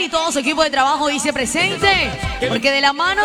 y todo su equipo de trabajo dice presente, porque de la mano